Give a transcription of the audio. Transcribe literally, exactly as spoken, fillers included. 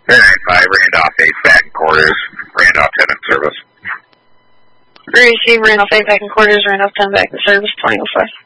three nine five, Randolph eight, back in quarters, Randolph ten in service. Receive Randolph eight, back in quarters, Randolph ten, back in service, twenty oh five.